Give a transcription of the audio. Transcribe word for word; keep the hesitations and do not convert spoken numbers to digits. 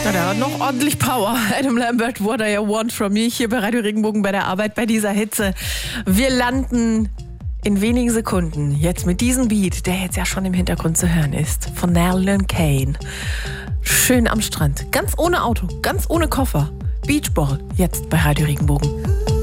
Ja, der hat noch ordentlich Power. Adam Lambert, What I Want From Me, hier bei Radio Regenbogen bei der Arbeit bei dieser Hitze. Wir landen in wenigen Sekunden jetzt mit diesem Beat, der jetzt ja schon im Hintergrund zu hören ist, von Alan Kane. Schön am Strand, ganz ohne Auto, ganz ohne Koffer. Beachball, jetzt bei Radio Regenbogen.